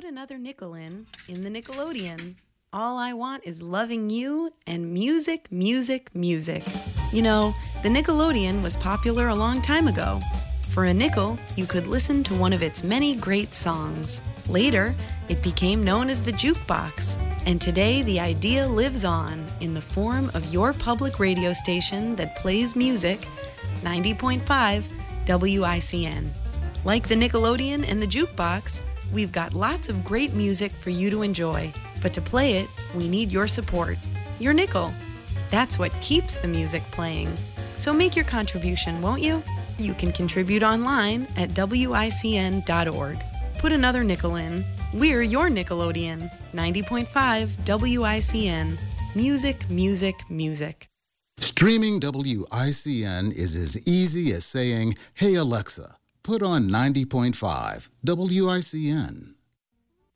Put another nickel in the Nickelodeon. All I want is loving you and music, music, music. You know, the Nickelodeon was popular a long time ago. For a nickel, you could listen to one of its many great songs. Later, it became known as the jukebox. And today, the idea lives on in the form of your public radio station that plays music, 90.5 WICN. Like the Nickelodeon and the jukebox, we've got lots of great music for you to enjoy. But to play it, we need your support. Your nickel. That's what keeps the music playing. So make your contribution, won't you? You can contribute online at WICN.org. Put another nickel in. We're your Nickelodeon. 90.5 WICN. Music, music, music. Streaming WICN is as easy as saying, "Hey Alexa, put on 90.5 WICN."